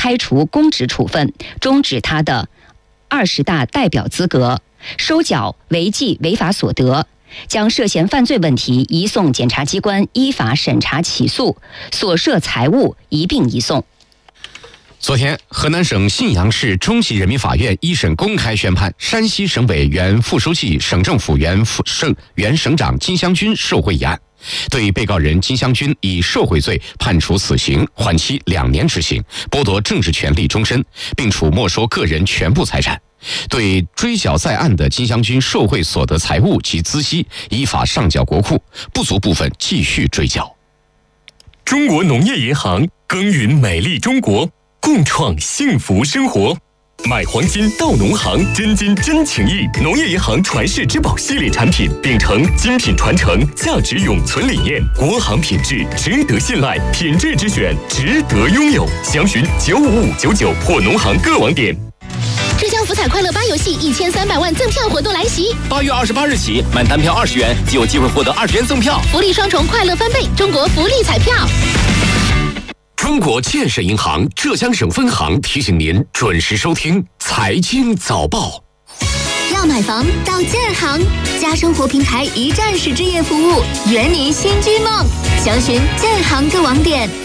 开除公职处分，终止他的20大代表资格，收缴违纪违法所得，将涉嫌犯罪问题移送检察机关依法审查起诉，所涉财物一并移送。 昨天，河南省信阳市中级人民法院一审公开宣判山西省委原副书记、省政府原省长金湘军受贿一案，对被告人金湘军以受贿罪判处死刑，缓期2年执行，剥夺政治权利终身，并处没收个人全部财产。对追缴在案的金湘军受贿所得财物及孳息依法上缴国库，不足部分继续追缴。 中国农业银行耕耘美丽中国，共创幸福生活。买黄金到农行，真金真情意。农业银行传世之宝系列产品，秉承精品传承、价值永存理念，国行品质值得信赖，品质之选值得拥有。详询95599或农行各网点。 浙江福彩快乐8游戏1300万赠票活动来袭 ，8月28日起，满单票20元就有机会获得20元赠票， 福利双重，快乐翻倍！中国福利彩票。 中国建设银行浙江省分行提醒您准时收听财经早报。 要买房到建行，家生活平台一站式置业服务，圆您新居梦。详询建行各网点。